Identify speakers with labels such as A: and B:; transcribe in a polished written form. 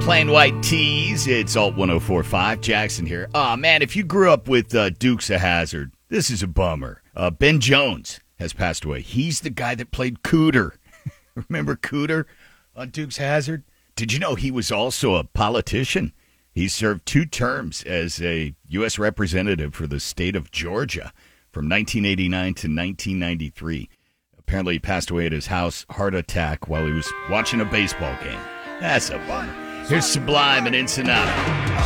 A: Plain White Tees. It's Alt 1045. Jackson here. Aw, man, if you grew up with Dukes of Hazzard, this is a bummer. Ben Jones has passed away. He's the guy that played Cooter. Remember Cooter on Dukes of Hazzard? Did you know he was also a politician? He served 2 terms as a U.S. representative for the state of Georgia from 1989 to 1993. Apparently he passed away at his house, heart attack, while he was watching a baseball game. That's a bummer. Here's Sublime and Ensenada.